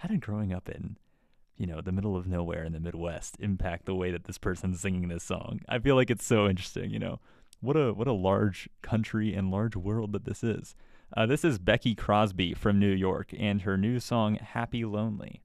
how did growing up in, the middle of nowhere in the Midwest impact the way that this person's singing this song? I feel like it's so interesting. What a large country and large world that this is. This is Becky Crosby from New York and her new song Happy Lonely.